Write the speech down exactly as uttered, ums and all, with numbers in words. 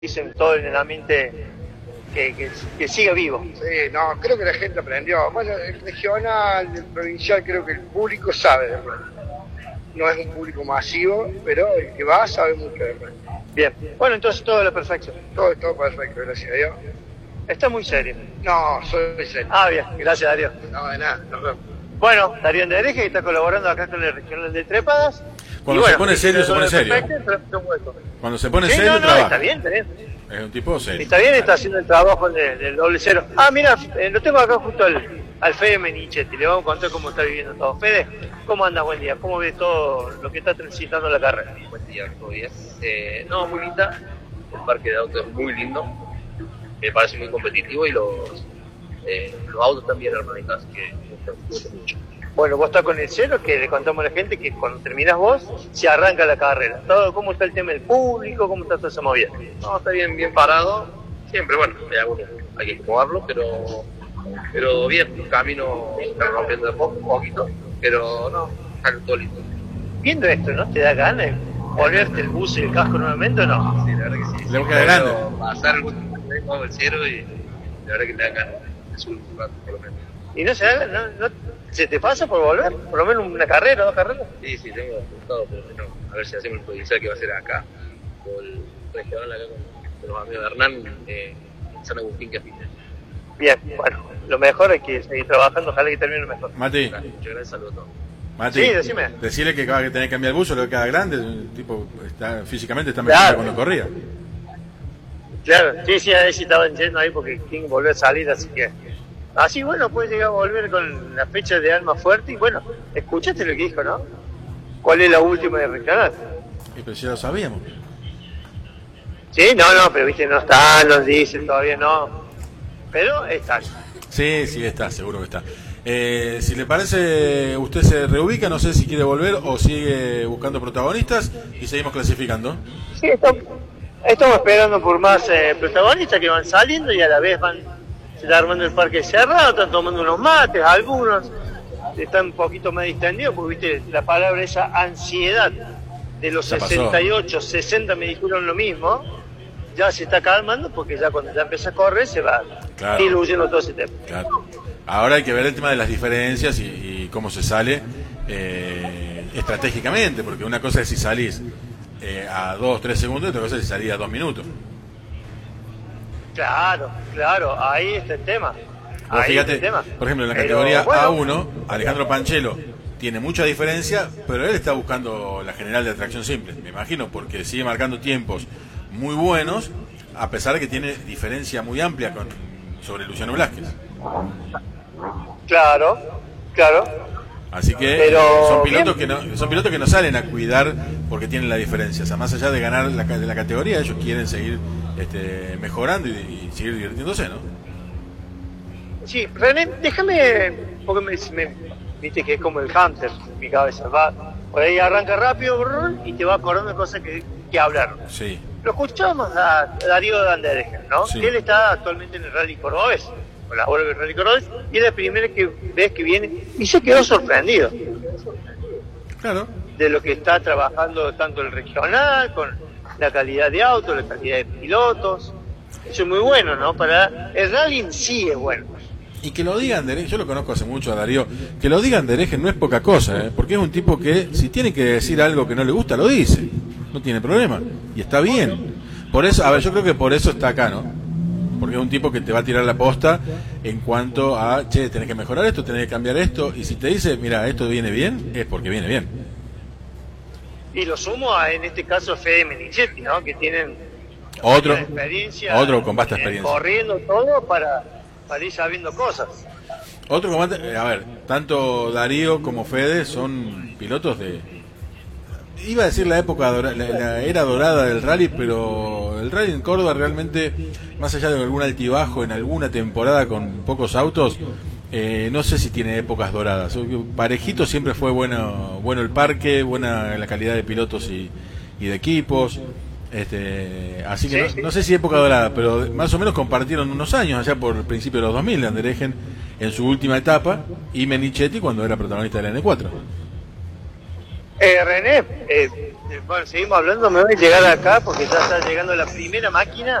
dicen todo en el ambiente que, que, que siga vivo. Sí, no, creo que la gente aprendió. Bueno, el regional, el provincial, creo que el público sabe de rugby. No es un público masivo, pero el que va sabe mucho de rugby. Bien, bueno, entonces todo a la perfección. Todo, todo perfecto, gracias a Dios. Está muy serio. No, soy serio. Ah, bien, gracias Darío. No, de nada, nos vemos. Bueno, Darío Andereje, que está colaborando acá con el regional de Trepadas. Cuando bueno, se pone serio, se pone serio. Perfecto, Cuando se pone sí, serio, no, no, trabaja. está bien, está bien. Es un tipo serio. Está bien, está haciendo el trabajo del, del doble cero. Ah, mira, eh, lo tengo acá justo al, al Fede Menichetti. Le vamos a contar cómo está viviendo todo. Fede, ¿cómo anda? Buen día. ¿Cómo ves todo lo que está transitando la carrera? Buen día, todo bien. Eh, no, muy linda. El parque de autos es muy lindo. Me parece muy competitivo y los, eh, los autos también hermanitas, que me gusta mucho. Bueno, vos estás con el cero, que le contamos a la gente que cuando terminás vos, se arranca la carrera. Todo, ¿cómo está el tema del público? ¿Cómo está toda esa movida? No, está bien, bien parado. Siempre, bueno, hay, algunos, hay que acomodarlo, pero, pero bien. El camino está rompiendo de poco, un poquito, pero no, está todo lindo. Viendo esto, ¿no? ¿Te da ganas de volverte el bus y el casco nuevamente o no? Sí, la verdad que sí. Le queda grande. Pasar el último el cero y la verdad que te da ganas. Es un rato, por lo menos. ¿Y no se da, no, no, se te pasa por volver? ¿Por lo menos una carrera, dos carreras? Sí, sí, tengo apuntado por lo menos a ver si hacemos el provincial que va a ser acá, o el regional acá con, con los amigos de Hernán, eh, en San Agustín, que afine. Bien, bueno, lo mejor es que seguir trabajando, ojalá que termine mejor. Mati, Muchas gracias, saludos a todos. Mati, Sí, decime. decirle que acaba de tener que cambiar el buzo, lo que queda grande, el tipo está, físicamente está mejor Claro. que cuando corría. Claro, sí, sí, ahí sí estaban yendo ahí porque King volvió a salir, así que... Así, bueno, puede llegar a volver con la fecha de Alma Fuerte y bueno, escuchaste lo que dijo, ¿no? ¿Cuál es la última de regional? Y pero ya lo sabíamos. Sí, no, no, pero viste, no está, nos dicen, todavía no. Pero está. Sí, sí está, seguro que está. Eh, si le parece, usted se reubica, no sé si quiere volver o sigue buscando protagonistas y seguimos clasificando. Sí, estamos, estamos esperando por más eh, protagonistas que van saliendo y a la vez van... Se está armando el parque cerrado, están tomando unos mates, algunos están un poquito más distendidos, porque viste la palabra esa ansiedad de los Ya pasó. sesenta y ocho, sesenta me dijeron lo mismo, ya se está calmando porque ya cuando ya empieza a correr se va Claro. diluyendo todo ese tema. Claro. Ahora hay que ver el tema de las diferencias y, y cómo se sale eh, estratégicamente, porque una cosa es si salís eh, a dos, tres segundos y otra cosa es si salís a dos minutos. Claro, claro, ahí está el tema. Vos Ahí fíjate, está el tema. por ejemplo, en la Pero, categoría bueno, A uno, Alejandro Panchelo tiene mucha diferencia, pero él está buscando la general de atracción simple, me imagino, porque sigue marcando tiempos muy buenos, a pesar de que tiene diferencia muy amplia con sobre Luciano Velázquez. Claro, claro. Así que Pero, son pilotos bien. que no son pilotos que no salen a cuidar porque tienen la diferencia. O sea, más allá de ganar la, de la categoría, ellos quieren seguir este, mejorando y, y seguir divirtiéndose, ¿no? Sí, René, déjame, porque me, me- viste que es como el Hunter, mi cabeza, va, por ahí arranca rápido brrr, y te va acordando de cosas que, que hablar. Sí. Lo escuchábamos a Darío Dandereja, ¿no? Sí. Que él está actualmente en el Rally Cordobés, colabora con el Rally Cordobés, y es la primera que vez que viene, y se quedó sorprendido Claro. de lo que está trabajando tanto el regional, con la calidad de autos, la calidad de pilotos. Eso es muy bueno, ¿no? Para el rally en sí es bueno. Y que lo digan Dereje, yo lo conozco hace mucho a Darío, que lo digan Dereje no es poca cosa, ¿eh? Porque es un tipo que si tiene que decir algo que no le gusta, lo dice, no tiene problema, y está bien. Por eso, a ver, yo creo que por eso está acá, ¿no? Porque es un tipo que te va a tirar la posta en cuanto a, che, tenés que mejorar esto, tenés que cambiar esto, y si te dice, mira, esto viene bien, es porque viene bien. Y lo sumo a, en este caso, Fede Menichetti, ¿no? Que tienen Otro, experiencia, otro con vasta eh, experiencia. corriendo todo para, para ir sabiendo cosas. Otro comandante, eh, a ver, tanto Darío como Fede son pilotos de, iba a decir la época, dora- la, la era dorada del rally, pero el rally en Córdoba realmente, más allá de algún altibajo en alguna temporada con pocos autos, eh, no sé si tiene épocas doradas. Parejito siempre fue bueno, bueno el parque, buena la calidad de pilotos y, y de equipos. Este, así que Sí, no, sí. no sé si época dorada, pero más o menos compartieron unos años allá por el principio de los dos mil, Anderegen en su última etapa y Menichetti cuando era protagonista de la N cuatro. Eh, René, eh, Bueno, seguimos hablando, me voy a llegar acá porque ya está llegando la primera máquina.